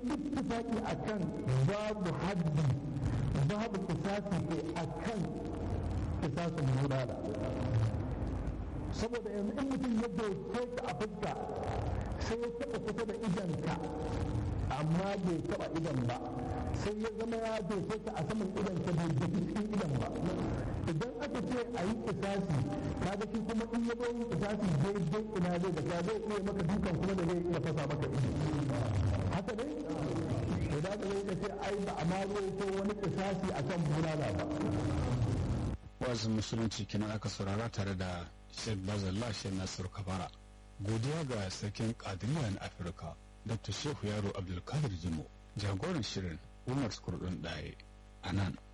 ittifaqi akan babu haddi babu kisasi ko akan kisasin bulala saboda yanzu in mutum ya doke ka a fuska sai ya taɓa kusa da idanka amma bai taɓa idan ba sai ya zama ya doke ka a saman idanka bai da cikin idan ba idan aka ce a yi kisasi kaga shi kuma in ya yin kisasi daidai ina zai da zai iya maka dukan kuma da zai iya fasa maka ido haka dai to da ka zai ce ai ba a ma ko wani kisasi akan bulala ba wazin musulunci kenan aka saurara tare da Sheikh Bazallah Sheikh Nasir Kabara. Godiya ga sarkin Qadiriyya na Afirka, Dr. Shehu Yaro Abdulkadir Jimo, jagoran shirin Umar Skurdun Daye a nan